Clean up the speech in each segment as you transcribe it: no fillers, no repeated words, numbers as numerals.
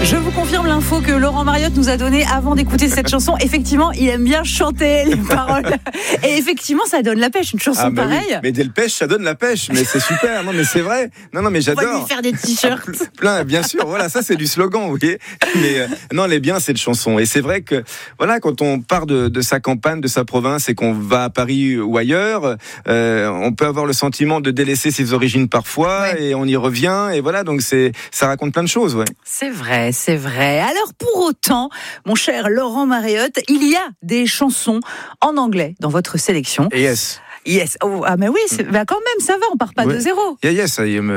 Je vous confirme l'info que Laurent Mariotte nous a donnée avant d'écouter cette chanson. Effectivement, il aime bien chanter les paroles. Et effectivement, ça donne la pêche, une chanson pareille. Oui. Mais dès le pêche, ça donne la pêche. Mais c'est super. Non, mais c'est vrai. Non, mais j'adore. On va lui faire des t-shirts. Plein, bien sûr. Voilà, ça, c'est du slogan, vous voyez. Mais non, elle est bien, cette chanson. Et c'est vrai que, voilà, quand on part de sa campagne, de sa province et qu'on va à Paris ou ailleurs, on peut avoir le sentiment de délaisser ses origines parfois, et on y revient. Et voilà, donc ça raconte plein de choses, ouais. C'est vrai, c'est vrai. Alors pour autant, mon cher Laurent Mariotte, il y a des chansons en anglais dans votre sélection. Yes. Oh, mais oui, quand même, ça va, on part pas de zéro. Yes, I am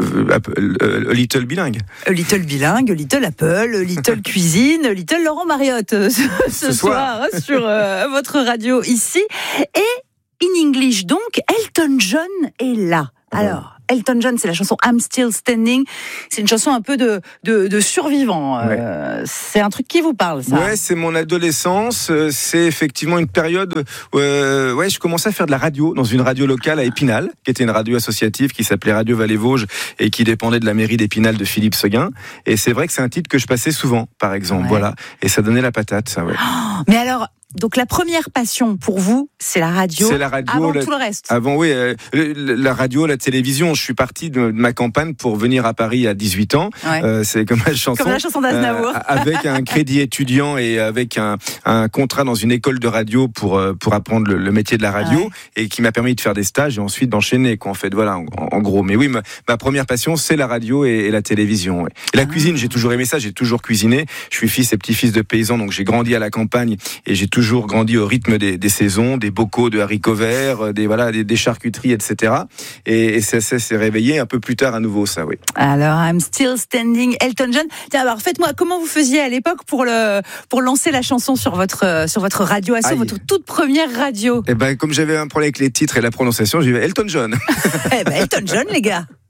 a little bilingue. A little bilingue, a little Apple, a little cuisine, a little Laurent Mariotte ce soir sur votre radio ici. Et in English donc, Elton John est là. Alors, Elton John, c'est la chanson I'm Still Standing. C'est une chanson un peu de survivant. C'est un truc qui vous parle, ça? Ouais, c'est mon adolescence. C'est effectivement une période où je commençais à faire de la radio dans une radio locale à Épinal, qui était une radio associative qui s'appelait Radio Vallée-Vosges et qui dépendait de la mairie d'Épinal de Philippe Seguin. Et c'est vrai que c'est un titre que je passais souvent, par exemple. Ouais. Voilà. Et ça donnait la patate, ça, ouais. Oh, mais alors, donc la première passion pour vous, c'est la radio. C'est la radio. Avant tout le reste. Avant, oui, la radio, la télévision. Je suis parti de ma campagne pour venir à Paris à 18 ans. Ouais. C'est comme la chanson. Comme la chanson d'Aznavour. Avec un crédit étudiant et avec un contrat dans une école de radio pour apprendre le métier de la radio, et qui m'a permis de faire des stages et ensuite d'enchaîner, quoi, en fait. Voilà, en gros. Mais oui, ma première passion, c'est la radio et la télévision. Ouais. Et la cuisine, j'ai toujours aimé ça. J'ai toujours cuisiné. Je suis fils et petit-fils de paysans, donc j'ai grandi à la campagne et j'ai toujours grandi au rythme des saisons, des bocaux de haricots verts, des charcuteries, etc. Et ça s'est réveillé un peu plus tard à nouveau, ça, oui. Alors, I'm Still Standing, Elton John. Tiens, alors faites-moi, comment vous faisiez à l'époque pour lancer la chanson sur votre radio asso, votre toute première radio? Comme j'avais un problème avec les titres et la prononciation, j'ai dit Elton John. Elton John, les gars.